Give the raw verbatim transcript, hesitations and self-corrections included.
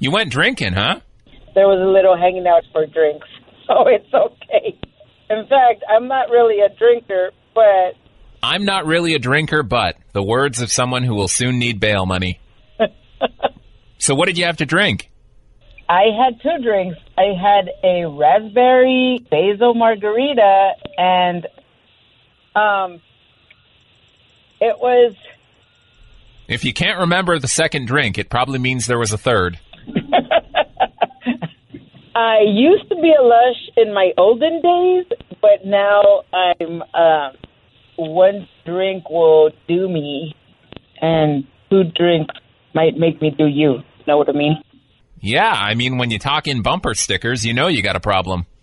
You went drinking, huh? There was a little hanging out for drinks, so it's okay. In fact, I'm not really a drinker, but... I'm not really a drinker, but the words of someone who will soon need bail money. So what did you have to drink? I had two drinks. I had a raspberry basil margarita, and um, it was... If you can't remember the second drink, it probably means there was a third. I used to be a lush in my olden days, but now I'm... Uh, one drink will do me, and two drinks might make me do you. Know what I mean? Yeah, I mean, when you talk in bumper stickers, you know you got a problem.